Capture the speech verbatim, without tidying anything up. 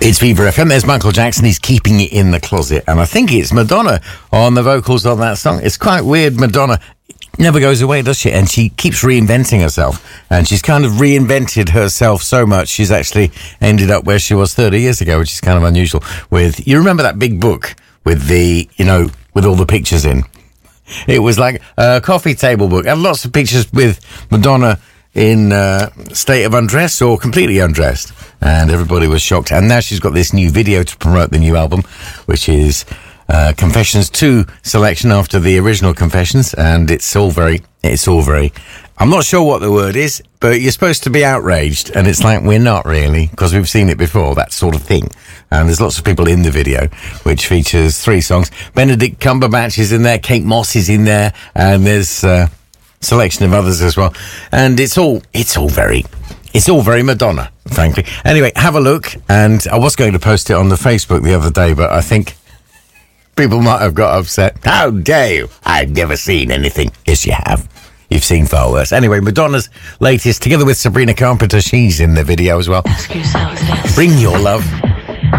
It's Fever F M. There's Michael Jackson. He's keeping it in the closet. And I think it's Madonna on the vocals on that song. It's quite weird. Madonna never goes away, does she? And she keeps reinventing herself. And she's kind of reinvented herself so much, she's actually ended up where she was thirty years ago, which is kind of unusual. With, you remember that big book with the, you know, with all the pictures in? It was like a coffee table book. And lots of pictures with Madonna in uh, state of undress or completely undressed. And everybody was shocked. And now she's got this new video to promote the new album, which is uh, Confessions two selection after the original Confessions. And it's all very, it's all very, I'm not sure what the word is, but you're supposed to be outraged. And it's like, we're not really, because we've seen it before, that sort of thing. And there's lots of people in the video, which features three songs. Benedict Cumberbatch is in there, Kate Moss is in there, and there's uh, selection of others as well. And it's all, it's all very, it's all very Madonna, frankly. Anyway, have a look. And I was going to post it on the Facebook the other day, but I think people might have got upset. How dare you? I've never seen anything. Yes, you have. You've seen far worse. Anyway, Madonna's latest, together with Sabrina Carpenter, she's in the video as well. Ask yourself this. Bring your love.